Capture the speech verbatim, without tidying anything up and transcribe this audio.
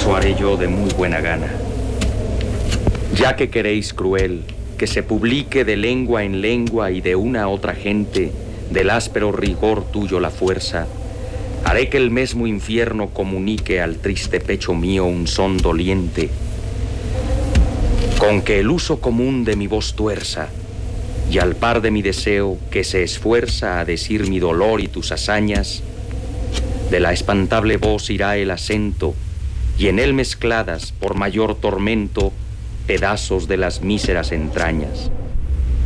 Eso haré yo de muy buena gana. Ya que queréis, cruel, que se publique de lengua en lengua y de una a otra gente, del áspero rigor tuyo la fuerza, haré que el mesmo infierno comunique al triste pecho mío un son doliente, con que el uso común de mi voz tuerza, y al par de mi deseo que se esfuerza a decir mi dolor y tus hazañas, de la espantable voz irá el acento, y en él mezcladas, por mayor tormento, pedazos de las míseras entrañas.